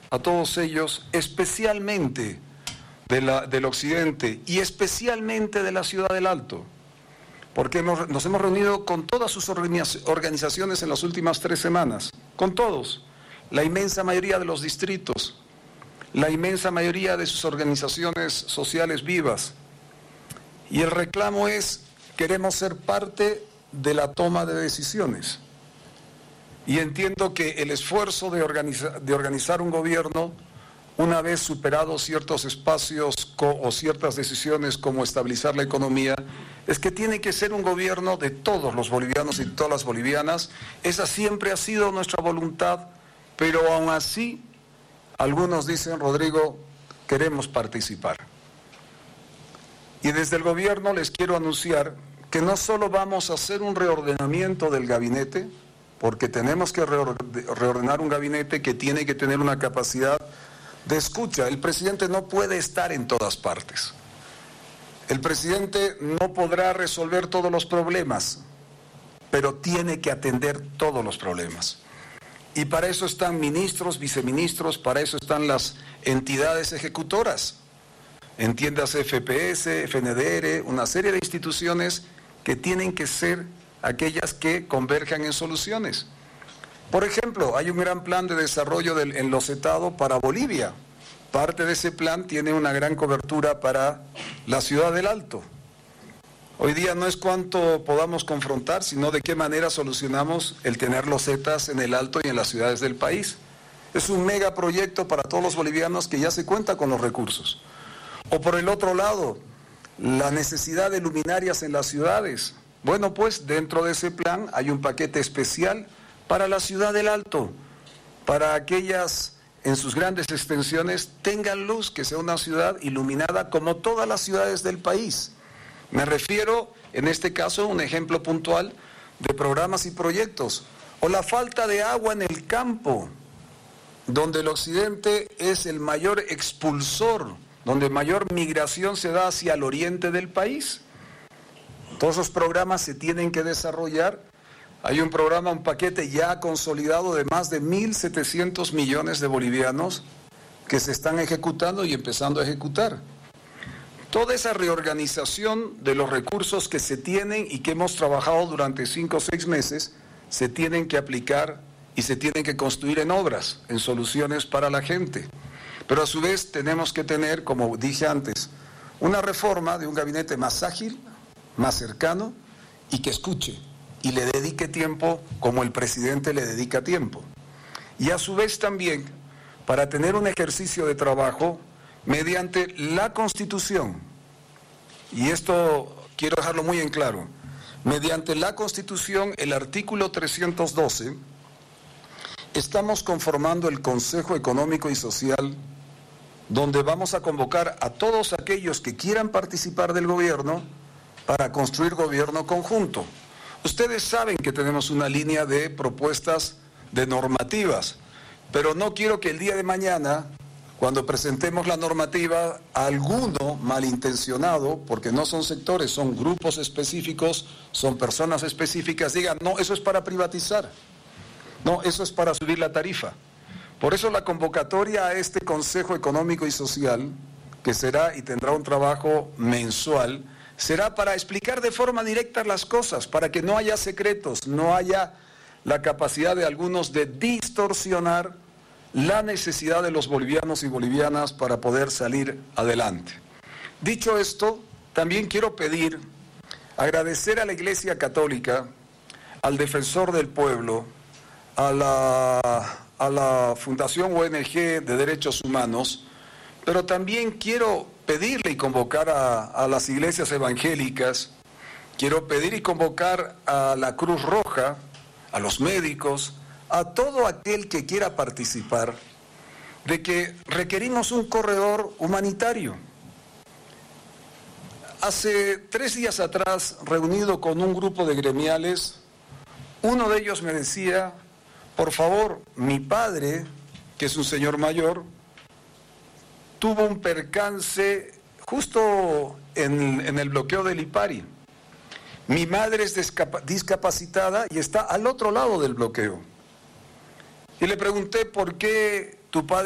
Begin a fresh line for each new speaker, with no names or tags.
a todos ellos, especialmente del occidente y especialmente de la Ciudad del Alto, porque nos hemos reunido con todas sus organizaciones en las últimas 3 semanas, con todos, la inmensa mayoría de los distritos, la inmensa mayoría de sus organizaciones sociales vivas, y el reclamo es: queremos ser parte de la toma de decisiones. Y entiendo que el esfuerzo de organizar un gobierno, una vez superados ciertos espacios o ciertas decisiones como estabilizar la economía, es que tiene que ser un gobierno de todos los bolivianos y todas las bolivianas. Esa siempre ha sido nuestra voluntad, pero aún así, algunos dicen: Rodrigo, queremos participar. Y desde el gobierno les quiero anunciar que no solo vamos a hacer un reordenamiento del gabinete, porque tenemos que reordenar un gabinete que tiene que tener una capacidad de escucha. El presidente no puede estar en todas partes. El presidente no podrá resolver todos los problemas, pero tiene que atender todos los problemas. Y para eso están ministros, viceministros, para eso están las entidades ejecutoras. Entiéndase FPS, FNDR, una serie de instituciones que tienen que ser aquellas que converjan en soluciones. Por ejemplo, hay un gran plan de desarrollo en lo cetado para Bolivia. Parte de ese plan tiene una gran cobertura para la Ciudad del Alto. Hoy día no es cuánto podamos confrontar, sino de qué manera solucionamos el tener losetas en el Alto y en las ciudades del país. Es un megaproyecto para todos los bolivianos que ya se cuenta con los recursos. O por el otro lado, la necesidad de luminarias en las ciudades. Bueno, pues dentro de ese plan hay un paquete especial para la Ciudad del Alto, para aquellas en sus grandes extensiones tengan luz, que sea una ciudad iluminada como todas las ciudades del país. Me refiero, en este caso, a un ejemplo puntual de programas y proyectos. O la falta de agua en el campo, donde el occidente es el mayor expulsor, donde mayor migración se da hacia el oriente del país. Todos esos programas se tienen que desarrollar. Hay un programa, un paquete ya consolidado de más de 1.700 millones de bolivianos que se están ejecutando y empezando a ejecutar. Toda esa reorganización de los recursos que se tienen y que hemos trabajado durante 5 o 6 meses, se tienen que aplicar y se tienen que construir en obras, en soluciones para la gente. Pero a su vez tenemos que tener, como dije antes, una reforma de un gabinete más ágil, más cercano y que escuche y le dedique tiempo como el presidente le dedica tiempo. Y a su vez también para tener un ejercicio de trabajo mediante la Constitución, y esto quiero dejarlo muy en claro, mediante la Constitución, el artículo 312, estamos conformando el Consejo Económico y Social, donde vamos a convocar a todos aquellos que quieran participar del gobierno para construir gobierno conjunto. Ustedes saben que tenemos una línea de propuestas de normativas, pero no quiero que el día de mañana, cuando presentemos la normativa, alguno malintencionado, porque no son sectores, son grupos específicos, son personas específicas, digan: no, eso es para privatizar, no, eso es para subir la tarifa. Por eso la convocatoria a este Consejo Económico y Social, que será y tendrá un trabajo mensual, será para explicar de forma directa las cosas, para que no haya secretos, no haya la capacidad de algunos de distorsionar la necesidad de los bolivianos y bolivianas para poder salir adelante. Dicho esto, también quiero agradecer a la Iglesia Católica, al Defensor del Pueblo, a la Fundación ONG de Derechos Humanos, pero también quiero pedirle y convocar a las iglesias evangélicas, quiero pedir y convocar a la Cruz Roja, a los médicos, a todo aquel que quiera participar, de que requerimos un corredor humanitario. Hace 3 días atrás, reunido con un grupo de gremiales, uno de ellos me decía: por favor, mi padre, que es un señor mayor, tuvo un percance justo en el bloqueo del Lipari. Mi madre es discapacitada y está al otro lado del bloqueo. Y le pregunté: ¿por qué tu padre